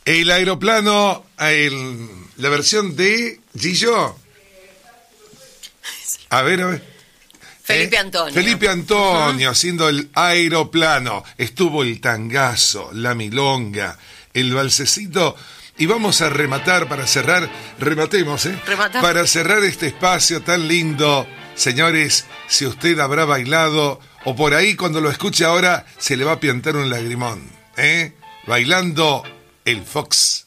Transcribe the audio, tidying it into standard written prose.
El aeroplano, la versión de Gillo. A ver. Felipe Antonio. Felipe Antonio haciendo el aeroplano. Estuvo el tangazo, la milonga, el valsecito. Y vamos a rematar para cerrar. Rematemos, Rematamos. Para cerrar este espacio tan lindo. Señores, si usted habrá bailado, o por ahí cuando lo escuche ahora, se le va a piantar un lagrimón. Bailando el Fox.